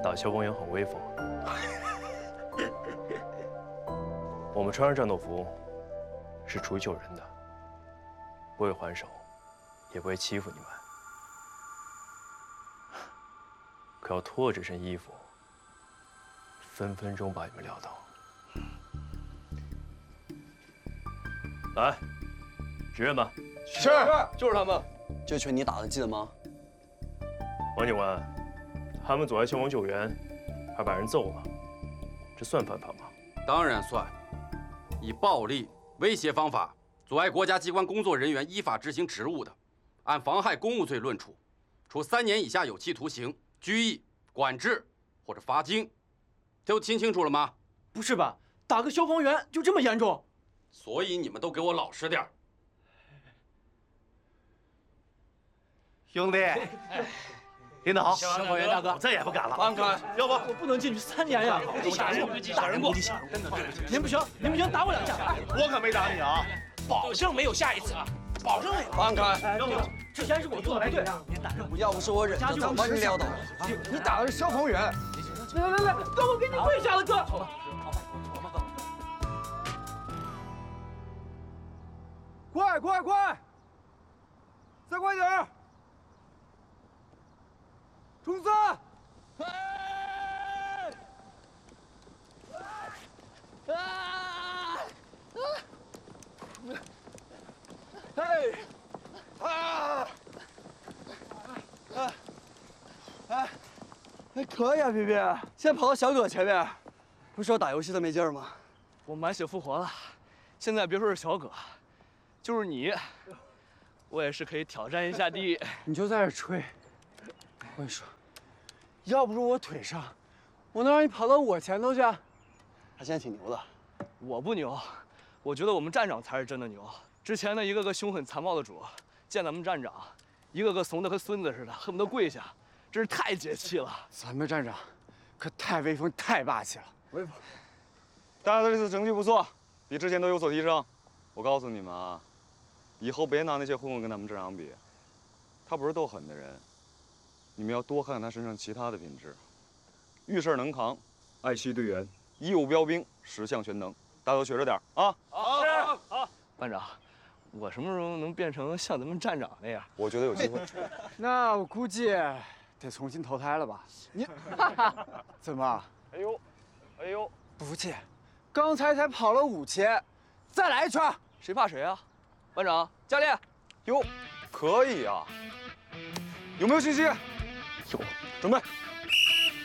打消防员很威风。我们穿上战斗服，是出去救人的，不会还手，也不会欺负你们。可要脱这身衣服，分分钟把你们撂倒。来，指认吧。 是， 就是他们。 这拳你打的，记得吗？ 王警官，他们阻碍消防救援，还把人揍了，这算犯法吗？ 当然算，以暴力威胁方法阻碍国家机关工作人员依法执行职务的，按妨害公务罪论处，处3年以下有期徒刑、拘役、管制或者罚金。都听清楚了吗？ 不是吧？打个消防员就这么严重？ 所以你们都给我老实点儿。 兄弟，领导好， 消防员大哥， 我再也不敢了。 放开！ 要不我不能进去3年呀！ 小人过，小人过。 您不行，打我2下！ 我可没打你啊！ 保证没有下一次啊！保证没有。 放开！之前是我做的不对， 要不是我忍着，早把你撂倒了。 你打的是消防员！来，哥，我给你跪下了，哥！快！再快点儿！冲刺！ 还可以啊，皮皮，现在跑到小葛前面，不是说打游戏的没劲儿吗？ 我满血复活了，现在别说是小葛，就是你，我也是可以挑战一下的。 你就在这吹，我跟你说，要不是我腿上，我能让你跑到我前头去？他现在挺牛的。 我不牛，我觉得我们站长才是真的牛。之前那一个个凶狠残暴的主，见咱们站长，一个个怂得和孙子似的，恨不得跪下，真是太解气了。 咱们站长可太威风、太霸气了。 威风！ 大家的这次成绩不错，比之前都有所提升。我告诉你们啊，以后别拿那些混混跟咱们站长比，他不是斗狠的人。你们要多看看他身上其他的品质：遇事能扛，爱惜队员，以武标兵，十项全能。大家都学着点啊！ 好，班长，我什么时候能变成像咱们站长那样？ 我觉得有机会。 那我估计得重新投胎了吧？你怎么？ 哎呦， 不服气？刚才才跑了5千，再来一圈， 谁怕谁啊？班长，教练， 可以啊！有没有信心？有，准备。